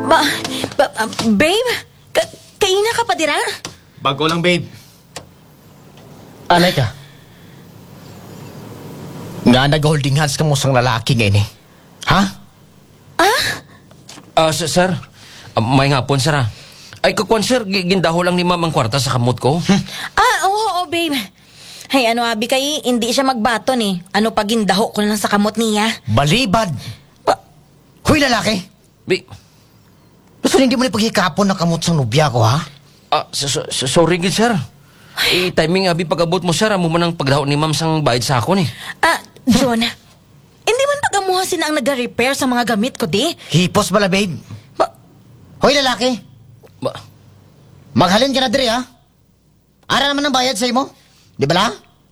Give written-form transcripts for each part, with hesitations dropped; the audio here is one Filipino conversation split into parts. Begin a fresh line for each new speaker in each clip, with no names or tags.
Ba, babe? Kaina ka pa dira?
Bago lang, babe.
Anay ka? Nga nag-holding hands ka mo sang lalaki ngayon eh. Ha?
Sir, may nga sir Ay, kakuan sir, gindaho lang ni ma'am ang kwarta sa kamot ko.
Oo, babe. Hay, ano abi kay, hindi siya magbaton eh. Ano pag gindaho ko lang sa kamot niya?
Balibad!
Ba-
Huy, lalaki! Gusto hindi mo na paghikapon na kamot sa nubya ko, ha?
Sorry gid sir. Timing abi pag-abot mo sir, amo man ang pagdaho ni ma'am sang bayad sa ako ni.
John, hindi man pagamuha sila ang nag-repair sa mga gamit ko, di?
Hipos bala, babe. Hoy, lalaki!
Ba,
Maghalin ka na diri, ha? Ara naman ang bayad sa imo. Di ba la?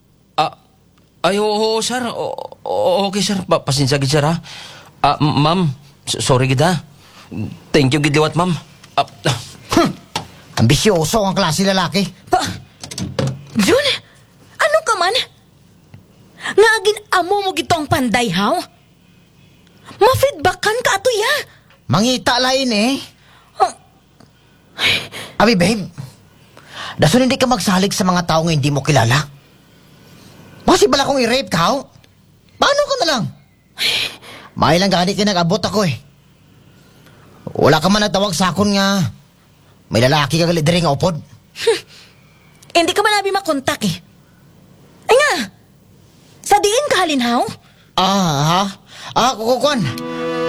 oo sir. Okay sir, pasensya gid sir ha. Ma'am, sorry gid ha. Thank you gid liwat ma'am.
Ambisyoso ang klase lalaki.
John, ano ka man? Nga agin amo mo gitong panday, haw? Ma-feedbackan ka ato ya.
Mangita lain eh. Abi, babe. Dason hindi ka magsalig sa mga tao nga hindi mo kilala. Basi bala kong i-rape ka, haw? Paano ka na lang? May lang gani kinag-abot ako eh. Wala ka man natawag sa akon nga may lalaki ka galidiri nga upod.
Hindi ka man abi makontak eh. Ay nga, sa diin ka halin, haw?
Ha? Kukukuan.